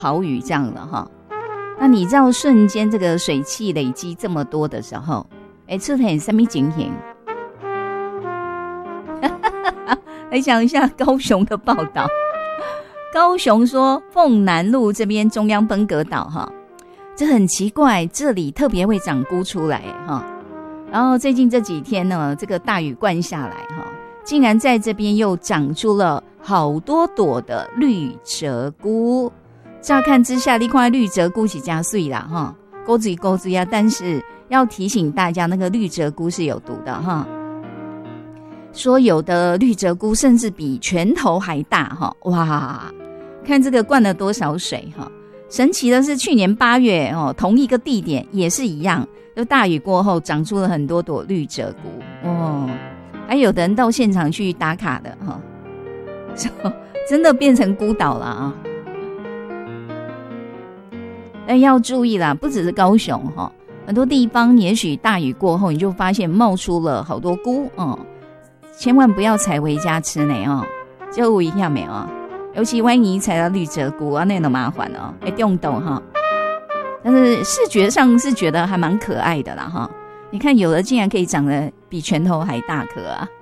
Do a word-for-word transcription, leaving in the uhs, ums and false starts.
豪雨这样了哈。那你知道瞬间这个水汽累积这么多的时候，哎，出现什么情形？来讲一下高雄的报道。高雄说凤南路这边中央分隔岛哈，这很奇怪，这里特别会长菇出来哈。然后最近这几天呢，这个大雨灌下来哈，竟然在这边又长出了好多朵的绿折菇。乍看之下，你看绿折菇是加水啦哈，勾嘴勾嘴啊，但是要提醒大家，那个绿折菇是有毒的哈。说有的绿折菇甚至比拳头还大哈，哇！看这个灌了多少水哈。神奇的是，去年八月哦，同一个地点也是一样，就大雨过后长出了很多朵绿折菇哦，还有的人到现场去打卡的哈，真的变成孤岛了啊！但要注意啦，不只是高雄哈，很多地方也许大雨过后，你就发现冒出了好多菇哦。千万不要采回家吃呢哦，就一下没有啊，尤其万一采到绿折菇啊，那种麻烦哦，会中毒哈。但是视觉上是觉得还蛮可爱的啦哈。你看有的竟然可以长得比拳头还大颗啊。